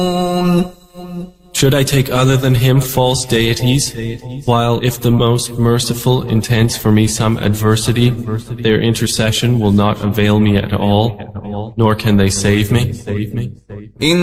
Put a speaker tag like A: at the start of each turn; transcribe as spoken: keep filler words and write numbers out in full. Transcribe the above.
A: Should I take other than him false deities? While if the most merciful intends for me some adversity, their intercession will not avail me at all, nor can they save me.